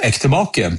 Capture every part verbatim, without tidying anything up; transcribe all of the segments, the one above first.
ektemake,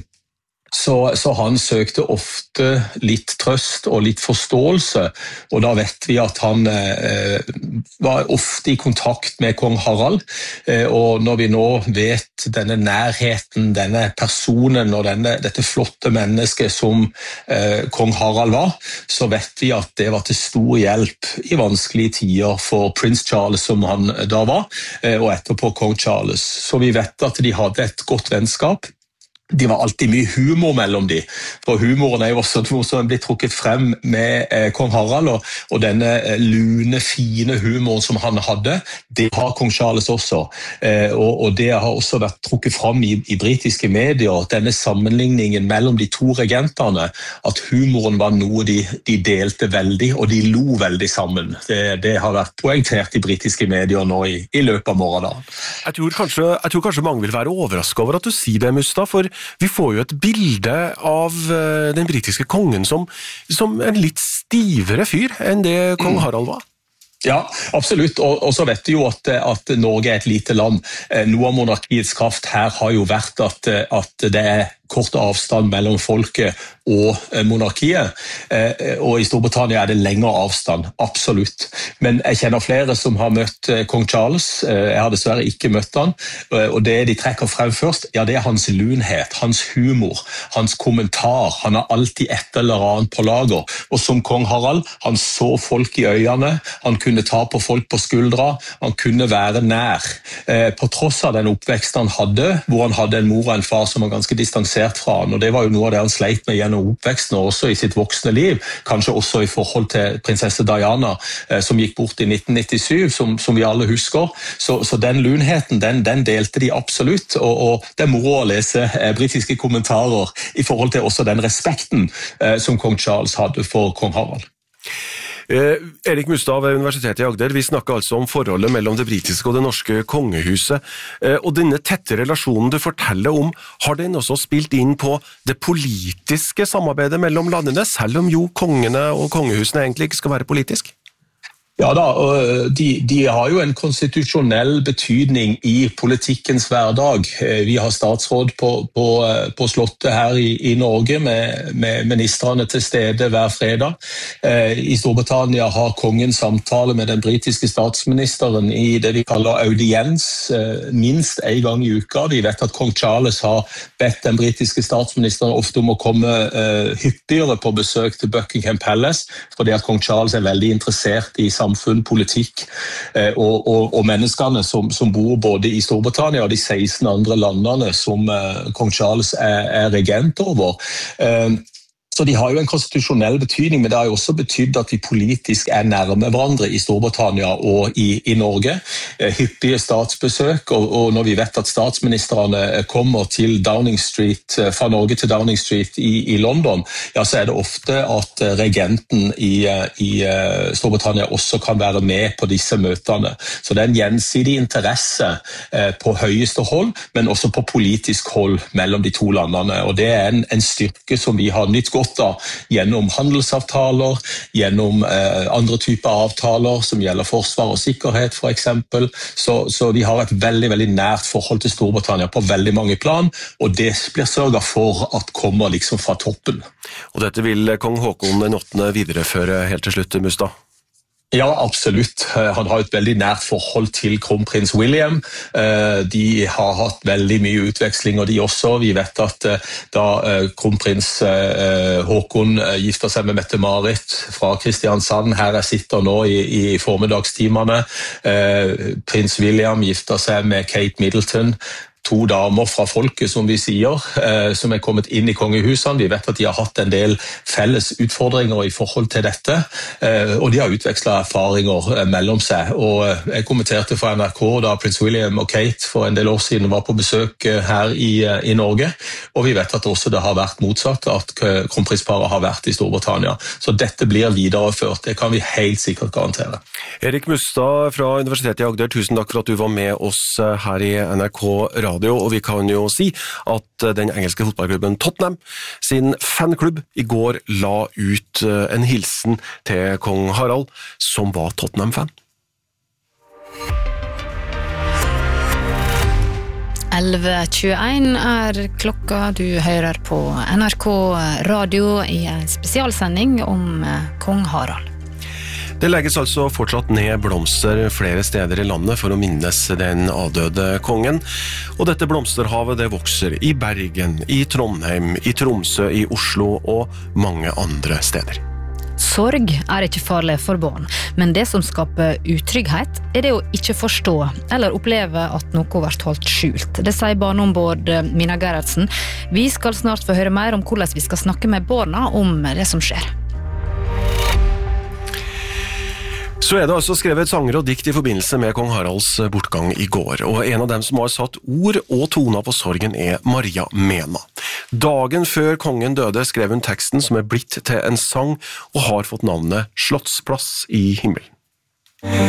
Så, så han søkte ofte litt trøst og litt forståelse, og da vet vi at han eh, var ofte i kontakt med kong Harald, eh, og når vi nå vet denne nærheten, denne personen og denne, dette flotte mennesket som eh, kong Harald var, så vet vi at det var til stor hjelp i vanskelige tider for prins Charles som han da var, eh, og etterpå kong Charles. Så vi vet at de hadde et godt vennskap. Det var alltid mye humor mellom de, for humoren er jo også noe som blir trukket frem med eh, kong Harald, og, og denne eh, lune, fine humoren som han hadde, det har kong Charles også, eh, og, og det har også vært trukket frem i, i britiske medier, denne sammenligningen mellom de to regentene, at humoren var noe de, de delte veldig, og de lo veldig sammen. Det, det har vært poengtert i britiske medier nå i, i løpet av morgendagen. Jeg tror, kanskje, jeg tror kanskje mange vil være overrasket over at du sier det, Mustad, for vi får jo et bilde av den britiske kongen som, som en litt stivere fyr enn det kong Harald var. Ja, absolutt, og, og så vet vi jo at, at Norge er et lite land. Noe av monarkiets kraft her har jo vært at, at det er kort avstand mellom folket og monarkiet, og i Storbritannia er det lengre avstand, absolutt. Men jeg kjenner flere som har møtt kong Charles, jeg har dessverre ikke møtt han, og det de trekker frem først, ja det er hans lunhet, hans humor, hans kommentar, han har alltid et eller annet på lager, og som kong Harald, han så folk i øynene, han kunne ta på folk på skuldra, han kunne være nær. På tross av den oppveksten han hadde, hvor han hadde en mor og en far som var ganske distansert fra han, og det var jo noe av det han sleit med gjennom oppveksten og også i sitt voksne liv, kanskje også i forhold til prinsesse Diana, eh, som gikk bort i nitten nittisju, som, som vi alle husker. Så, så den lunheten, den, den delte de absolutt, og, og det er moro å lese eh, britiske kommentarer i forhold til også den respekten eh, som kong Charles hadde for kong Harald. Eh, Erik Mustad ved Universitetet i Agder, vi snakker altså om forholdet mellom det britiske og det norske kongehuset, eh, og denne tette relasjonen du forteller om, har den også spilt inn på det politiske samarbeidet mellom landene, selv om jo kongene og kongehusene egentlig ikke skal være politisk? Ja da, de, de har jo en konstitusjonell betydning i politikkens hverdag. Vi har statsråd på, på, på slottet her i, i Norge med, med ministrene til stede hver fredag. I Storbritannia har kongen samtale med den britiske statsministeren i det vi kaller audiens, minst en gang i uka. Vi vet at kong Charles har bedt den britiske statsministeren ofte om å komme hyppigere på besøk til Buckingham Palace, fordi at kong Charles er veldig interessert i samfunnet, samfunn, politikk eh, og, og, og menneskene som, som bor både i Storbritannia og de seksten andre landene som eh, kong Charles er, er regent over. Eh, Så de har jo en konstitusjonell betydning, men det har jo også betydd at vi politisk er nærme hverandre i Storbritannia og i, i Norge. Eh, hyppige statsbesøk, og, og når vi vet at statsministrene kommer til Downing Street, fra Norge til Downing Street i, i London, ja, så er det ofte at regenten i, i Storbritannia også kan være med på disse møtene. Så det er en gjensidig interesse eh, på høyeste hold, men også på politisk hold mellom de to landene, og det er en, en styrke som vi har nytt godt da, gjennom handelsavtaler, gjennom eh, andre typer avtaler som gjelder forsvar og sikkerhet for eksempel. Så, så vi har et veldig, veldig nært forhold til Storbritannia på veldig mange plan, og det blir sørget for at kommer liksom fra toppen. Og dette vil kong Håkon den åttende videreføre helt til slutt, Mustad? Ja, absolutt. Han har et veldig nært forhold til kronprins William. De har hatt veldig mye utvekslinger, de også. Vi vet at da kronprins Håkon gifter seg med Mette-Marit fra Kristiansand, her jeg sitter nå i, i formiddagstimene, prins William gifter seg med Kate Middleton, to damer fra folket, som vi sier, eh, som er kommet inn i kongehusene. Vi vet at de har hatt en del felles utfordringer i forhold til dette, eh, og de har utvekslet erfaringer eh, mellom seg. Og eh, jeg kommenterte fra N R K da prins William og Kate for en del år siden var på besøk eh, her i, eh, i Norge, og vi vet at også det har vært motsatt, at kronprinsparet har vært i Storbritannia. Så dette blir videreført, det kan vi helt sikkert garantere. Erik Mustad fra Universitetet i Agder, tusen takk for at du var med oss her i N R K Radio. Og vi kan jo si at den engelske fotballklubben Tottenham sin fanklubb i går la ut en hilsen til kong Harald, som var Tottenham-fan. elleve tjueen er klokka. Du hører på N R K Radio i en spesialsending om kong Harald. Det legges altså fortsatt ned blomster flere steder i landet for å minnes den avdøde kongen. Og dette blomsterhavet det vokser i Bergen, i Trondheim, i Tromsø, i Oslo og mange andre steder. Sorg er ikke farlig for barn, men det som skaper utrygghet er det å ikke forstå eller oppleve at noe har vært holdt skjult. Det sier barneombud Mina Gerhardsen. Vi skal snart få høre mer om hvordan vi skal snakke med barna om det som skjer. Så er det altså skrevet sanger og dikt i forbindelse med kong Haralds bortgang i går, og en av dem som har satt ord og toner på sorgen er Maria Mena. Dagen før kongen døde skrev hun teksten som er blitt til en sang og har fått navnet Slottsplass i himmelen.